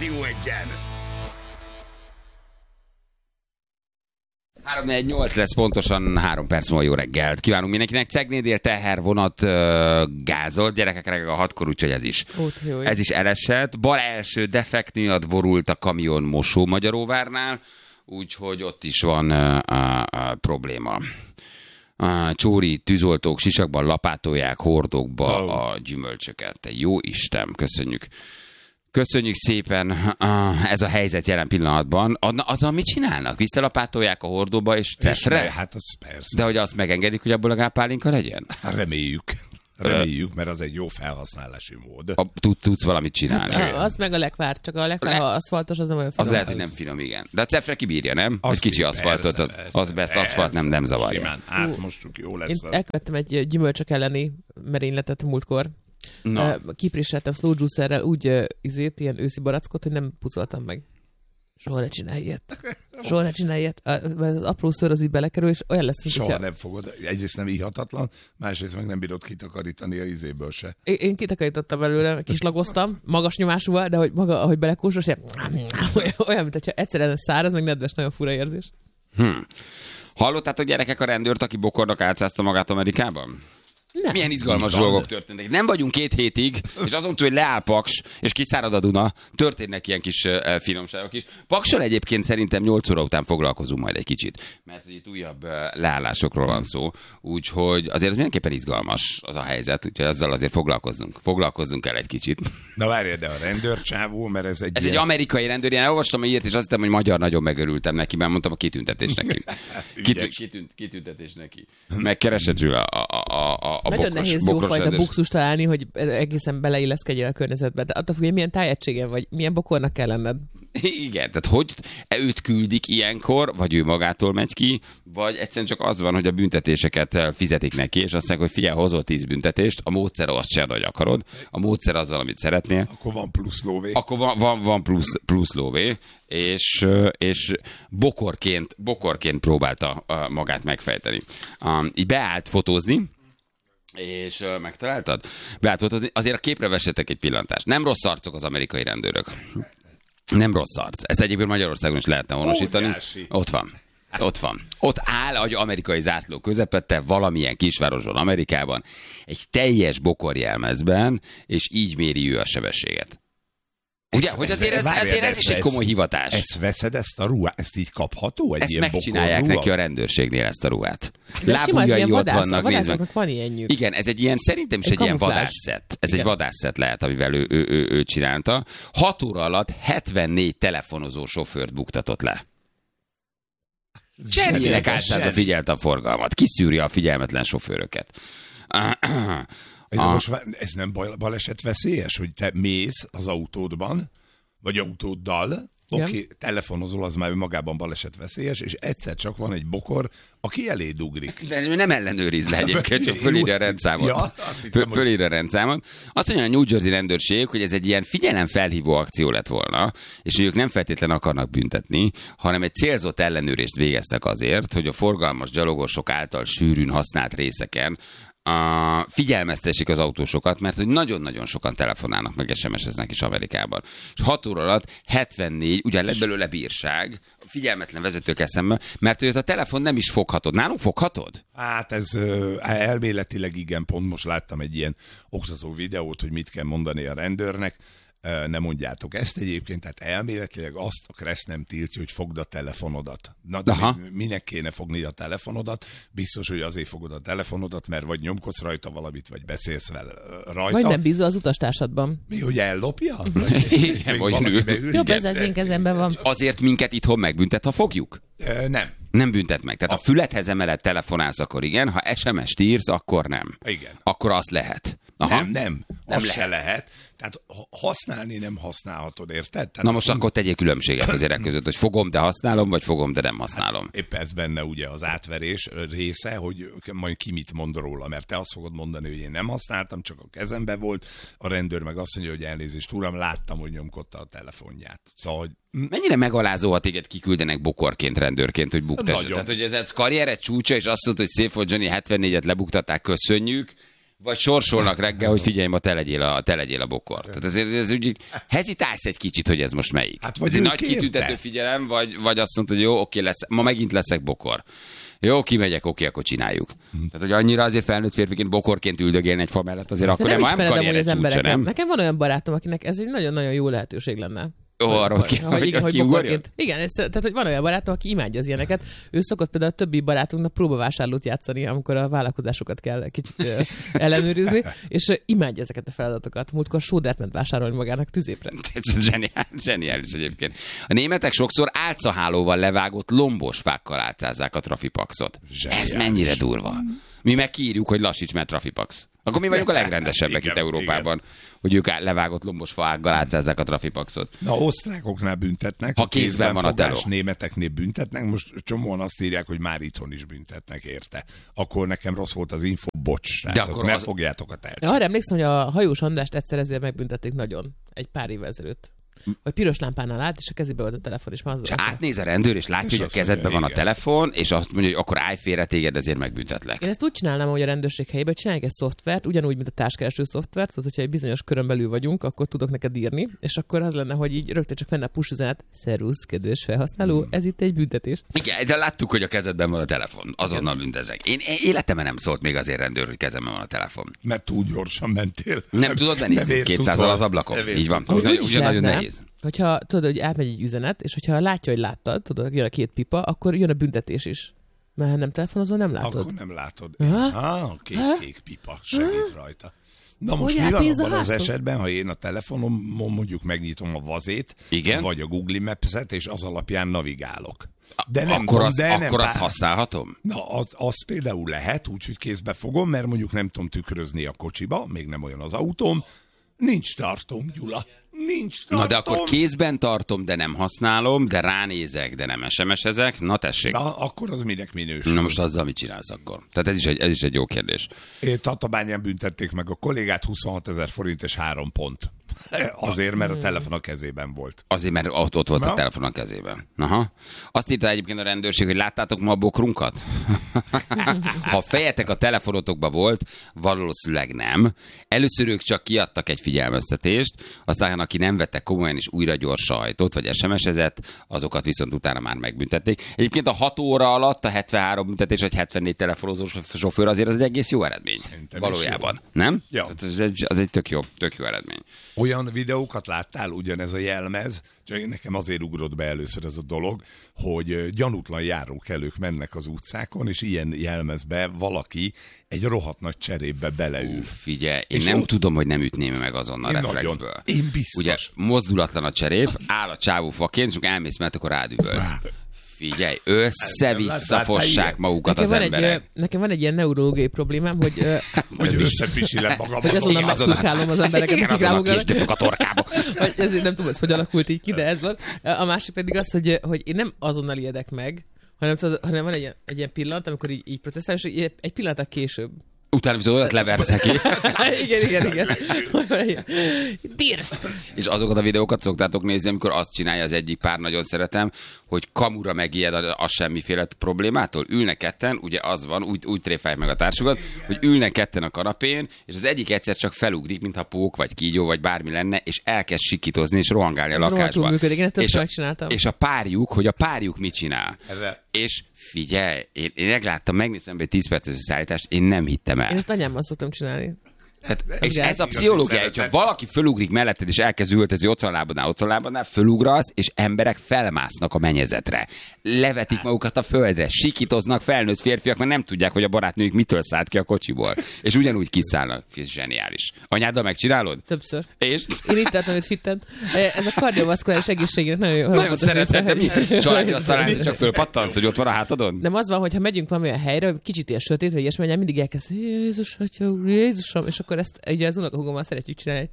Rádió Egyen. 3-4-8 lesz pontosan 3 perc múlva. Jó reggelt kívánunk mindenkinek. Cegnédél tehervonat gázolt, gyerekek reggel a 6-kor, úgyhogy ez is elesett. Bal első defekt miatt borult a kamion Mosó-Magyaróvárnál, úgyhogy ott is van probléma. Csóri tűzoltók sisakban lapátolják hordókba a gyümölcsöket. Te jó Isten, köszönjük. Köszönjük szépen, ez a helyzet jelen pillanatban. Azzal mit csinálnak? Visszalapátolják a hordóba és cefre? Hát az persze. De hogy azt megengedik, hogy abból a pálinka legyen? Reméljük, mert az egy jó felhasználási mód. Tudsz valamit csinálni. Az meg a lekvár, csak a lekvár, ha aszfaltos, az nem olyan finom. Az lehet, hogy nem finom, igen. De a cefre kibírja, nem? Egy kicsi aszfaltot, az best aszfalt nem zavarja. Simán átmostuk, jó lesz. Én elkövettem egy gyümölcsök elleni merényletet múltkor. Kiprisseltem slow juicerrel úgy ilyen őszi barackot, hogy nem pucoltam meg. Soha ne csinálj ilyet. Az apró szőr az így belekerül, és olyan lesz, mint soha nem fogod. Egyrészt nem ihatatlan, másrészt meg nem bírod kitakarítani a ízéből se. Én kitakarítottam belőle, kislagoztam, magas nyomásúval, de hogy maga, ahogy belekósos, olyan, mint hogyha egyszerűen száraz, meg nedves, nagyon fura érzés. Hallottátok, gyerekek, a rendőrt, aki bokornak átszázta magát Amerikában? Nem. Milyen izgalmas dolgok történtek. Nem vagyunk 2 hétig, és azon túl, hogy leáll Paks, és kiszárad a Duna, történnek ilyen kis finomságok is. Paksal egyébként szerintem 8 óra után foglalkozunk majd egy kicsit, mert itt újabb leállásokról van szó, úgyhogy azért ez mindenképpen izgalmas az a helyzet, úgyhogy ezzel azért foglalkozzunk el egy kicsit. Na várjál, de a rendőrcsávó, mert ez egy egy amerikai rendőr, én elolvastam ilyet, és azt hittem, hogy magyar, nagyon megörültem neki, mert mondtam a kitüntetés neki. Kitüntetés neki. Megkeresett nagyon nehéz jófajta buxust találni, hogy egészen beleilleszkedjél a környezetbe. De attól függ, hogy milyen tájegységen vagy, milyen bokornak kell lenned. Igen, tehát hogy őt küldik ilyenkor, vagy ő magától megy ki, vagy egyszerűen csak az van, hogy a büntetéseket fizetik neki, és azt mondják, hogy figyelj, hozol 10 büntetést, a módszer azt csinálod, hogy akarod, a módszer az valamit szeretnél. Akkor van plusz lóvé. Akkor van plusz lóvé, és bokorként próbálta magát megfejteni. Így beállt fotózni, és megtaláltad? Azért a képre vessetek egy pillantást. Nem rossz arcok az amerikai rendőrök. Nem rossz arc. Ezt egyébként Magyarországon is lehetne honosítani. Ott van. Ott áll egy amerikai zászló közepette valamilyen kisvárosban, Amerikában, egy teljes bokorjelmezben, és így méri ő a sebességet. Ugye, hogy azért ez is egy komoly hivatás. Ezt veszed, ezt a ruhát, ezt így kapható? Egy ezt ilyen megcsinálják neki a rendőrségnél, ezt a ruhát. Lábujjai ott vannak, nézd. Van ilyenjük. Igen, ez egy ilyen, szerintem is egy ilyen vadászszett. Ez egy vadászszett lehet, amivel ő csinálta. 6 óra alatt 74 telefonozó sofőrt buktatott le. Cserélek általában figyelte a forgalmat. Kiszűri a figyelmetlen sofőröket. Most ez nem balesetveszélyes, hogy te mész az autódban, vagy autóddal, oké, telefonozol, az már magában balesetveszélyes, és egyszer csak van egy bokor, aki eléd ugrik. De ő nem ellenőriz le egyébként, csak fölírja a rendszámot. Fölírja a rendszámot. Azt mondja a New Jersey rendőrség, hogy ez egy ilyen figyelemfelhívó akció lett volna, és ők nem feltétlenül akarnak büntetni, hanem egy célzott ellenőrést végeztek azért, hogy a forgalmas gyalogosok által sűrűn használt részeken figyelmeztessék az autósokat, mert hogy nagyon-nagyon sokan telefonálnak, meg SMS-eznek is Amerikában. És 6 óra alatt 74, ugye lett belőle bírság, figyelmetlen vezetőkkel szemben, mert hogy a telefon nem is foghatod. Nálunk foghatod? Hát ez elméletileg igen, pont most láttam egy ilyen oktató videót, hogy mit kell mondani a rendőrnek. Nem mondjátok ezt egyébként, tehát elméletileg azt a kereszt nem tiltja, hogy fogd a telefonodat. Na de minek kéne fogni a telefonodat? Biztos, hogy azért fogod a telefonodat, mert vagy nyomkodsz rajta valamit, vagy beszélsz vele rajta. Vagy nem bízol az utastársadban. Mi, hogy ellopja? Igen, vagy jobb, ez az én kezemben van. Azért minket itthon megbüntet, ha fogjuk? Nem. Nem büntet meg. Tehát a fülethez emelett telefonálsz, akkor igen, ha SMS-t írsz, akkor nem. Igen. Akkor azt lehet. Nem. Az se lehet. Tehát használni nem használhatod, érted? Tehát na most akkor tegyél különbséget azért között, hogy fogom, de használom, vagy fogom, de nem használom. Hát épp ez benne ugye az átverés része, hogy majd ki mit mond róla, mert te azt fogod mondani, hogy én nem használtam, csak a kezembe volt, a rendőr meg azt mondja, hogy elnézést, uram, láttam, hogy nyomkodta a telefonját. Szóval, hogy mennyire megalázó, ha téged kiküldenek bokorként, rendőrként, hogy buktass. Tehát, hogy ez karriered csúcsa, és azt mondta, hogy szép volt, Johnny, 74-et lebuktatták, köszönjük. Vagy sorsolnak reggel, hogy figyelj, ma te legyél a bokor. Tehát ezért ez úgy hezitálsz egy kicsit, hogy ez most melyik. Hát vagy ez egy ő nagy kérte. kitüntető figyelem, vagy azt mondod, hogy jó, oké, ma megint leszek bokor. Jó, kimegyek, oké, akkor csináljuk. Tehát, hogy annyira azért felnőtt férfiként bokorként üldögélni egy fa mellett, azért akkor nem karrieres csúcsa, nem? Nekem van olyan barátom, akinek ez egy nagyon-nagyon jó lehetőség lenne. Arról hogy bokorként. Igen, tehát hogy van olyan barátom, aki imádja az ilyeneket. Ő szokott például a többi barátunknak próbavásárlót játszani, amikor a vállalkozásokat kell kicsit ellenőrizni, és imádja ezeket a feladatokat. Múltkor sódert ment vásárolni magának tüzépre. Zseniális egyébként. A németek sokszor álcahálóval levágott lombos fákkal álcázzák a trafipaxot. Ez mennyire durva. Mi meg kiírjuk, hogy lassíts, mert trafipax. Akkor mi vagyunk a legrendesebbek itt Európában, hogy ők levágott lombos faággal átszázzák a trafipaxot. Na, osztrákoknál büntetnek, ha kézben van a teló. Németeknél büntetnek, most csomóan azt írják, hogy már itthon is büntetnek érte. Akkor nekem rossz volt az info, bocs, srácok, mert fogjátok a telcset. Arra emlékszem, hogy a hajós Andrást egyszer ezért megbüntették nagyon, egy pár évvel ezelőtt. Vagy piros lámpánál állt, és a kezébe volt a telefon, és már az átnéz a rendőr, és látja, hogy a kezedben van a telefon, és azt mondja, hogy akkor állj félre, téged ezért megbüntetlek. Én ezt úgy csinálnám, hogy a rendőrség helyében csinálják egy szoftvert, ugyanúgy, mint a társkereső szoftvert, tehát hogyha egy bizonyos körön belül vagyunk, akkor tudok neked írni, és akkor az lenne, hogy így rögtön csak menne a push üzenet, szervusz, kedves felhasználó, ez itt egy büntetés. Igen, de láttuk, hogy a kezedben van a telefon, azonnal büntezek. Én életemben nem szólt még azért rendőr, hogy kezemben van a telefon. Mert túl gyorsan mentél. Nem tudod venni 200-al az ablakon. Így van. Ugyan nagyon nehéz. Hogyha tudod, hogy átmegy egy üzenet, és hogyha látja, hogy láttad, tudod, jön a két pipa, akkor jön a büntetés is. Mert ha nem telefonozol, nem látod. Akkor nem látod. Kék pipa segít rajta. Na most mi van abban az esetben, ha én a telefonomon mondjuk megnyitom a vazét, igen? Vagy a Google Maps-et, és az alapján navigálok. De nem akkor azt használhatom? Na, az például lehet, úgyhogy kézbe fogom, mert mondjuk nem tudom tükrözni a kocsiba, még nem olyan az autóm. Nincs tartom, Gyula. Nincs tartom. Na, de akkor kézben tartom, de nem használom, de ránézek, de nem SMS-ezek. Na, tessék. Na, akkor az minek minősül? Na, most azzal mit csinálsz akkor? Tehát ez is egy jó kérdés. Tatabányán büntették meg a kollégát, 26 000 forint és 3 pont. Azért, mert a telefon a kezében volt. Azért, mert ott volt a telefon a kezében. Aha. Azt írta egyébként a rendőrség, hogy láttátok ma a bokrunkat? Ha a fejetek a telefonotokba volt, valószínűleg nem. Először ők csak kiadtak egy figyelmeztetést, aztán aki nem vette komolyan és újra gyorsajtott, vagy SMS-ezett, azokat viszont utána már megbüntették. Egyébként a 6 óra alatt a 73 büntetés, vagy 74 telefonozó sofőr azért az egy egész jó eredmény. Szerintem valójában. Nem? Ja. Az egy tök jó eredmény. Olyan videókat láttál, ugyanez a jelmez, csak nekem azért ugrott be először ez a dolog, hogy gyanútlan járókelők mennek az utcákon, és ilyen jelmezbe valaki egy rohadt nagy cserépbe beleül. Figyelj, én nem tudom, hogy nem ütném meg azonnal reflexből. Én biztos. Ugye mozdulatlan a cserép, áll a csávó faként, és elmész, mert akkor rádüvölt. Figyelj, össze-vissza fossák magukat az emberek. Nekem van egy ilyen neurológiai problémám, hogy összepisilem magam. Hogy azonnal megszurkálom az embereket. Igen, azonnal késdőfök a torkába. Ezért nem tudom, ez hogy alakult így ki, de ez van. A másik pedig az, hogy én nem azonnal ijedek meg, hanem van egy ilyen pillanat, amikor így protestál, és egy pillanat később. Utána viszont olyat leversz neki. Igen. Dír! És azokat a videókat szoktátok nézni, amikor azt csinálja az egyik pár, nagyon szeretem, hogy kamura megijed a semmiféle problémától. Ülnek ketten, ugye az van, úgy tréfálják meg a társukat, hogy ülnek ketten a kanapén, és az egyik egyszer csak felugrik, mintha pók, vagy kígyó, vagy bármi lenne, és elkezd sikítozni, és rohangálni a lakásban. És a párjuk mit csinál. És figyelj, én megnéztem egy 10 perces szállítást, én nem hittem el. Én ezt anyámmal szoktam csinálni. Hát, és ez a pszichológia, hogyha valaki fölugrik melletted, és elkezd ültezni ott van lábadnál, fölugrasz, és emberek felmásznak a mennyezetre. Levetik magukat a földre, sikítoznak felnőtt férfiak, mert nem tudják, hogy a barátnőjük mitől szállt ki a kocsiból. És ugyanúgy kiszállnak. Ez zseniális. Anyáddal megcsinálod? Többször. És? Én itt tartom, hogy fitted. Ez a kardiovaszkuláris egészségnek nagyon jó. Nagyon szeretem. Családi asztalán csak fölpattansz, hogy ott van a hátadon? Nem az van, hogyha megyünk valamilyen helyre, kicsit ilyen sötét, vagy ilyesmi, mindig elkezd, Jézus, Atya, Jézusom, és akkor ezt ugye az unokahúgommal szeretjük csinálni.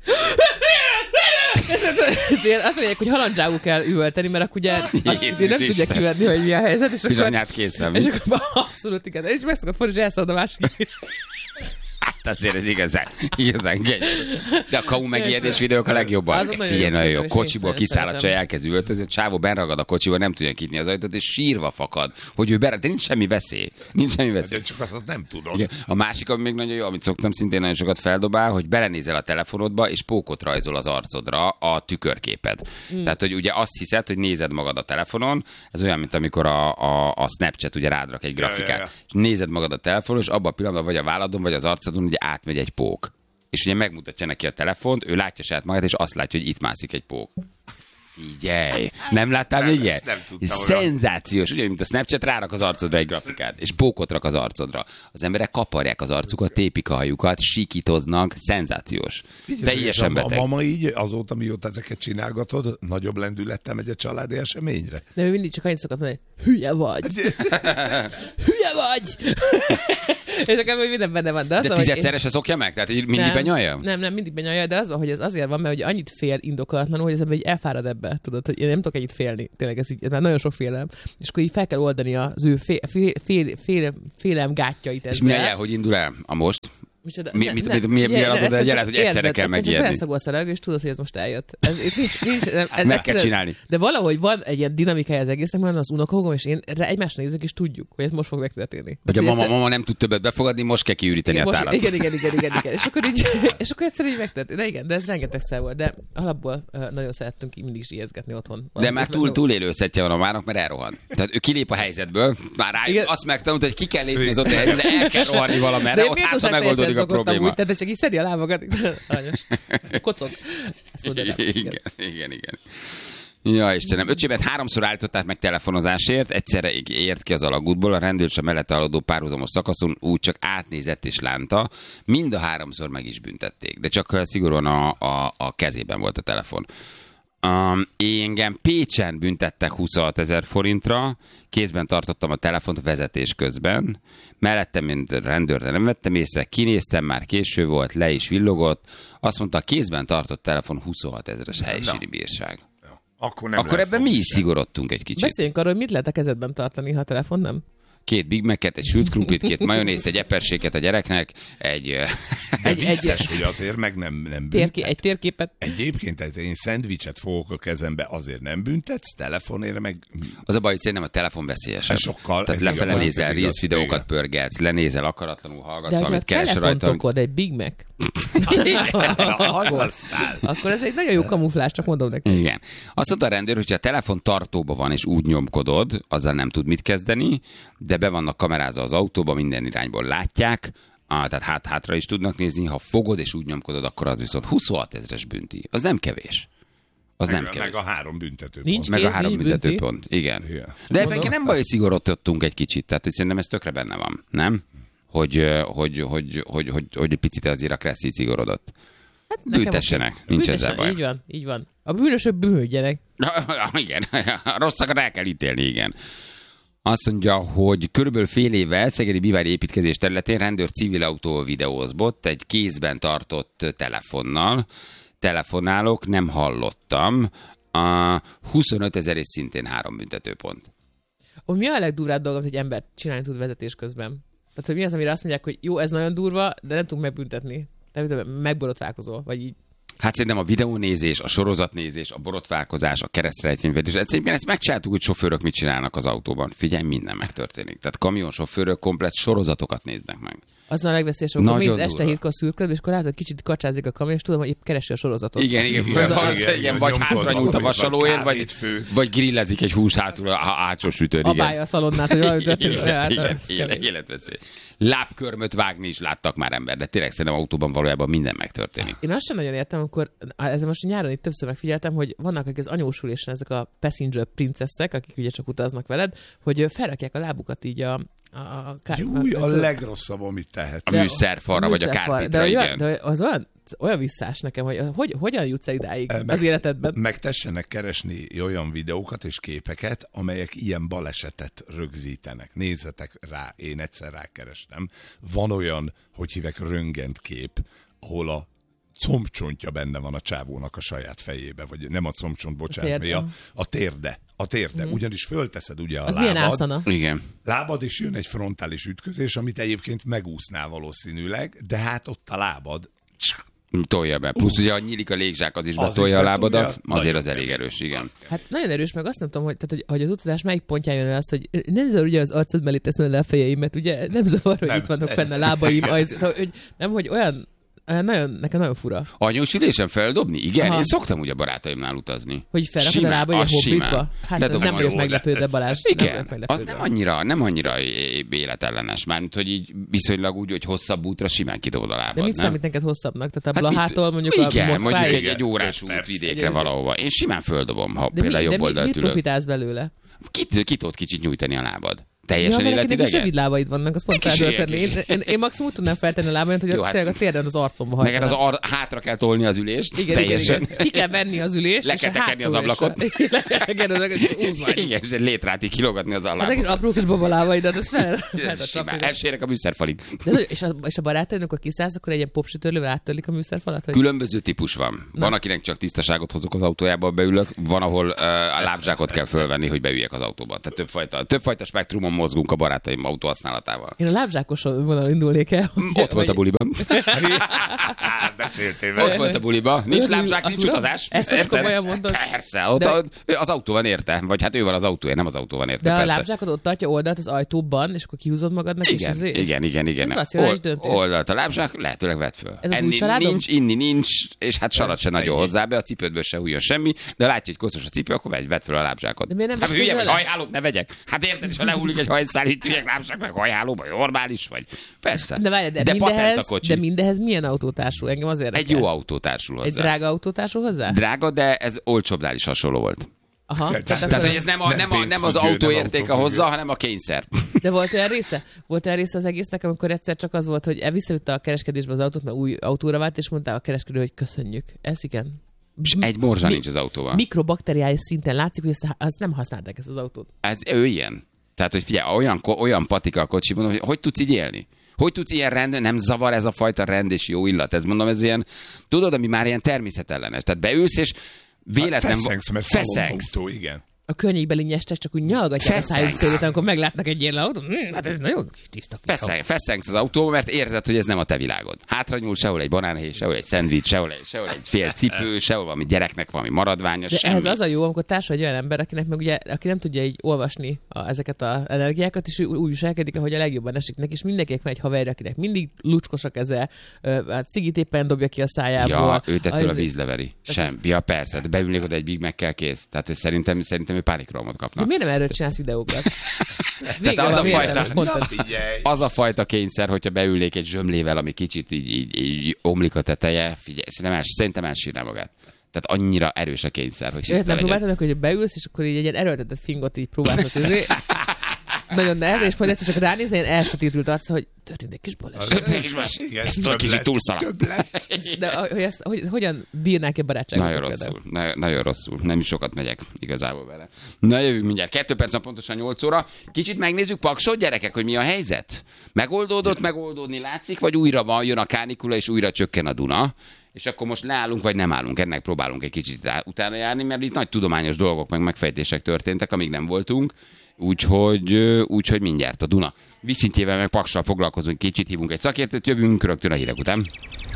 Azt mondják, hogy halandzságú kell üvölteni, mert akkor ugye nem tudja kivenni, hogy mi a helyzet. És bizonyát készen. És akkor abszolút igen. És meg szokott fordni, és elszalad a másik. azért ez igazán genyó. De a kamu megijedés videók a legjobban. Ilyen nagyon jó. Kocsiból kiszáll a csaj, elkezd üvöltözni, a csávó benragad a kocsiba, nem tudja kinyitni az ajtót, és sírva fakad, hogy ő de nincs semmi veszély. De csak azt nem tudod. Igen. A másik, ami még nagyon jó, amit szoktam szintén nagyon sokat feldobál, hogy belenézel a telefonodba, és pókot rajzol az arcodra a tükörképed. Tehát, hogy ugye azt hiszed, hogy nézed magad a telefonon, ez olyan, mint amikor a Snapchat ugye rádrak egy grafikát. És nézed magad a telefonon, és abban a pillanatban vagy a válladon, vagy az arcodon ugye átmegy egy pók. És ugye megmutatja neki a telefont, ő látja saját magát, és azt látja, hogy itt mászik egy pók. Figyelj! Nem láttál még ilyet? Szenzációs. Ugye, mint a Snapchat rárak az arcodra egy grafikát, és pókot rak az arcodra. Az emberek kaparják az arcukat, tépik a hajukat, sikítoznak. Szenzációs. Teljesen beteg. A mama így, azóta mióta ezeket csinálgatod, nagyobb lendülettel megy a családi eseményre? De ő mindig csak annyit szokott mondani, hülye vagy! Hülye vagy! És akkor minden benne van. De 10-szeres a szokja meg? Tehát mindig benyalja? Nem, mindig benyalja, de az van, hogy ez azért van, mert hogy annyit fél indokolatlanul, hogy az ember így elfárad ebbe. Tudod, hogy én nem tudok ennyit félni. Tényleg ez már nagyon sok félelem. És akkor így fel kell oldani az ő félelem gátjait ezzel. És mi a jel, hogy indul el a most? Mi adod egy jelet, hogy egyszerre kell megijedni? Csak beleszagolsz a levegő, és tudod, hogy ez most eljött. Meg kell csinálni. De valahogy van egy ilyen dinamikája az egésznek, mert az unokahúgom, és én egymásra nézek, és tudjuk, hogy ez most fog megtörténni. Hogy a mama nem tud többet befogadni, most kell kiüríteni a tálat. Igen. És akkor egyszerűen így megtörtént. De igen, de ez rengetegszer volt. De alapból nagyon szerettünk mindig is ijeszgetni otthon. De már túlélő szettje van a mának, mert elrohan. Tehát ő kilép a helyzetből, már azt megtanult, hogy ki kell lépni az ott helyzetbe, de el kell rohanni valamerre, ott hátra megoldódik a probléma. Tehát csak így szedi a lábakat. Aranyos. Kocog. Ezt mondod. Igen. Ja, Istenem. Öcsébet 3-szor állították meg telefonozásért, egyszerre ért ki az alagútból, a rendőr a mellette haladó párhuzamos szakaszon úgy csak átnézett és lánta, mind a 3-szor meg is büntették, de csak szigorúan a kezében volt a telefon. Engem Pécsen büntettek 26 000 forintra, kézben tartottam a telefont vezetés közben, mellettem, mint rendőr, de nem vettem észre, kinéztem, már késő volt, le is villogott, azt mondta, a kézben tartott telefon 26 000-es helyszíni bírság. Akkor ebben mi is szigorodtunk egy kicsit. Beszéljünk arról, hogy mit lehet a kezedben tartani, ha a telefon nem? 2 Big Mac-et, egy sült krumplit, 2 majonézt, egy eperséket a gyereknek, egy vicces, hogy azért meg nem büntet. Egy térképet. Egyébként én szendvicset fogok a kezembe, azért nem büntetsz, telefonért meg... Az a baj, hogy szerintem a telefon veszélyesebb. Sokkal. Tehát lefele nézel, Reels videókat pörgetsz, lenézel, akaratlanul hallgatsz, amit keresel rajta. De telefontokod egy Big Mac. Akkor ez egy nagyon jó kamuflás, csak mondom neki. Igen. Azt mondta a rendőr, hogyha a telefon tartóban van és úgy nyomkodod, azzal nem tud mit kezdeni, de be vannak kamerázva az autóba, minden irányból látják, tehát hátra is tudnak nézni, ha fogod és úgy nyomkodod, akkor az viszont 26 000-es bünti. Az nem kevés. Meg a 3 büntetőpont. Meg a 3 büntetőpont, igen. De ebben nem baj, hogy szigorodottunk egy kicsit, tehát szerintem ez tökre benne van, nem? Hogy egy picit azért a Kresszi szigorodott. Hát büntessenek, nincs ezzel baj. Így van. A bűnösök bűnhődjenek. Igen, a rosszakat el kell ítélni, igen. Azt mondja, hogy körülbelül fél éve Szegedi Bivári építkezés területén rendőr civil autó videózbott egy kézben tartott telefonnal. Telefonálok, nem hallottam. 25 000 és szintén 3 büntetőpont. Mi a legdurvább dolog, hogy egy ember csinálni tud vezetés közben? Tehát, hogy mi az, amire azt mondják, hogy jó, ez nagyon durva, de nem tudunk megbüntetni. Tehát megborotválkozol, vagy így. Hát szerintem a videónézés, a sorozatnézés, a borotválkozás, a keresztrejtvényvedés, egyébként ezt megcsináltuk, hogy sofőrök mit csinálnak az autóban. Figyelj, minden megtörténik. Tehát kamionsofőrök komplett sorozatokat néznek meg. Az a legveszélyesebb, amikor mész este 7-kor szürköd, és akkor látod, kicsit kacsázik a kamion, és tudom, hogy épp keresi a sorozatot. Igen, vagy hátra nyújt a vasalóért, vagy grillezik egy hús hátul a hátsó sütőn. Abálja a szalonnát, hogy életveszély. Lábkörmöt vágni is láttak már ember, de tényleg szerintem autóban valójában minden megtörténik. Én azt sem nagyon értem, amikor ezzel most nyáron itt többször megfigyeltem, hogy vannak az anyósulésen ezek a passenger princeszek, akik ugye csak utaznak veled, hogy felrakják a lábukat így a legrosszabb, amit tehetsz. A műszerfalra, vagy a kárpitra, igen. De az olyan visszás nekem, hogy hogyan jutsz el idáig az életedben. Meg tessenek keresni olyan videókat és képeket, amelyek ilyen balesetet rögzítenek. Nézzetek rá, én egyszer rákerestem. Van olyan, hogy hívek röntgenkép, ahol a combcsontja benne van a csávónak a saját fejébe, vagy nem a combcsont, bocsánat, a térde. a térde, ugyanis fölteszed ugye a Az lábad. milyen ászana? Igen. Lábad, és jön egy frontális ütközés, amit egyébként megúsznál valószínűleg, de hát ott a lábad Tolja be. Plusz ugye, ha nyílik a légzsák, az is Az betolja is a lábadat, betolja. azért az Nagyon elég erős, igen. Hát nagyon erős, meg azt nem tudom, hogy az utazás melyik pontján jön el az, hogy nem zavar ugye az arcod mellé teszem le a fejeimet, ugye nem zavar, hogy Nem. itt vannak fenn a lábaim, nem, hogy olyan nekem nagyon fura, Anyós ülésen feldobni? Igen, Aha. én szoktam ugye barátaimnál utazni. hogy felrakod a Simán, lábaid a az simán. hobbitba. Hát Ledobom nem a vagyok jó meglepődve, Balázs. Nem Igen, vagyok az meglepődve. nem annyira életellenes. Mármint, hogy így viszonylag úgy, hogy hosszabb útra simán kidobod a lábad, De mit nem? számít neked hosszabbnak? Tehát a Hát Blahától mondjuk igen, a mondjuk Moszkváig? egy órás út Persze. vidékre Ez- valahova. Én simán földobom, ha De, például jobb oldalt mit ülök. profitálsz belőle? Ki tudod kicsit nyújtani a lábad? Ja, Teljesen mert nekinek is életidegen? rövid lábaid vannak, azt pont Nekik is fel tudod ilyen tenni. Én maximum tudnám feltenni a lábaimat, hogy Jó, hát- tényleg a térden az arcomba Neked az hajtanak. hátra kell tolni az ülést, Igen, teljesen. igen. Ki kell venni az ülést, Le és kell a tekerni az hátsó ablakot. ülésre- Igen, úgy van. Igen, és egy létrát így kilógatni az Hát nekik alába. apró kis babalábaidat, ez fel Simán, elsérek a műszerfalig. és a barátaid, amikor kiszállsz, akkor egy ilyen popsütörlővel áttörlik a műszerfalat? Hogy... Különböző típus van. Van, akinek csak tisztaságot hozok az autójába, beülök, van, ahol a lábzsákot kell fölvenni, hogy beüljek az autóba. Tehát többfajta spektrumon mozgunk a barátaim autóhasználatával. Én a lábzsákos vonal indulnék el. Ott volt a buliban. beszéltél vele. Ott volt a buliban. Nincs Az- lábzsák, az nincs uram? utazás. Ezt most Érted? komolyan mondod? Persze, ott az autó van érte. Vagy hát ő van az autója, nem az autó van érte. De a persze. lábzsákot ott tartja oldalt az ajtóban, és akkor kihúzod magadnak, és Igen, ezért? igen. Ez racionális döntés. Oldalt a lábzsák, lehetőleg vedd föl. Ez az Enni új családom? nincs, inni nincs, és hát sarat se nagyon hozzá be, a cipődből se hújjon semmi, de látja, hogy koszos a cipő, akkor vedd föl a lábzsákot. De miért nem Hát veszed hülye, vagy vele? hajhálót ne vegyek. Hát érted, és ha lehullik egy hajszál, itt üljek lábzsák, meg hajhálóba, normális vagy. Persze. De várj, de patent a kocsi. de mindehez milyen autó társul? Engem azért Egy jó autó társul hozzá. Egy drága autó társul hozzá? Drága, de ez olcsóbbnál is hasonló volt. Aha. Tehát, hogy ez nem az pénzfüggő, autó nem értéke autófüggő. hozza, hanem a kényszer. De volt olyan része? Volt olyan része az egésznek, amikor egyszer csak az volt, hogy visszavitte a kereskedésbe az autót, mert új autóra vált, és mondta a kereskedő, hogy köszönjük. Ez igen. És egy morzsa nincs az autóval. Mikrobakteriális szinten látszik, hogy azt nem használták ezt az autót. Ő ilyen. Tehát, hogy figyelj, olyan patika a kocsiban, hogy tudsz így élni? Hogy tudsz ilyen rend, nem zavar ez a fajta rend és jó illat? Ez mondom, ez ilyen, tudod, ami már ilyen természetellenes. Tehát beülsz, és véletlen... Feszengsz, mert szalonautó, igen. A környékbeli nyestek csak úgy nyalgatják a szájuk Feszengsz. szélét, amikor meglátnak egy ilyen autót. Hát ez nagyon kis tiszta kis autó. Feszengsz az autóba, mert érzed, hogy ez nem a te világod. Hátra nyúl, sehol egy banánhéj, sehol egy szendvics, sehol egy fél cipő, sehol valami gyereknek valami maradványa, De semmi. ehhez az a jó, amikor társul egy olyan ember, akinek meg ugye, aki nem tudja így olvasni ezeket az energiákat, és ő úgy viselkedik, ahogy a legjobban esik neki, és mindenkinek van egy haverja, akinek mindig lucskos a keze, a cigit éppen dobja ki a szájából. Ja, őt ettől a Az- vízleveri. Sem. Ja, persze, de beülnék oda egy Big Mac-kel kész. Tehát szerintem ő pánikrohamot kapna. De miért nem erről csinálsz videókat? Tehát az a fajta- Figyelj! Az a fajta kényszer, hogyha beülnék egy zsömlével, ami kicsit így omlik a teteje, figyelj, szerintem elsírná magát. Tehát annyira erős a kényszer, hogy És nem tiszta legyek. próbáltad meg, hogy beülsz, és akkor így egy ilyen erőltetett fingot így próbálsz közé. Nagyon nehéz, és majd ezt csak ránézni, ilyen elsötétült arca, hogy történt egy kis baleset. Igen, Ezt egy kicsit túlszaladt. több lett. De hogy hogyan bírnák egy barátságot? Nagyon rosszul, nagyon rosszul. Nem is sokat megyek igazából vele. Na jövünk mindjárt. 2 perc van pontosan 8 óra. Kicsit megnézzük Paksot, gyerekek, hogy mi a helyzet? Megoldódni látszik, vagy újra jön a kánikula, és újra csökken a Duna? És akkor most leállunk, vagy nem állunk. Ennek próbálunk egy kicsit utána járni, mert itt nagy tudományos dolgok, meg megfejtések történtek, amíg nem voltunk. Úgyhogy mindjárt a Duna vízszintjével meg Paksal foglalkozunk, kicsit hívunk egy szakértőt, jövünk rögtön a hírek után.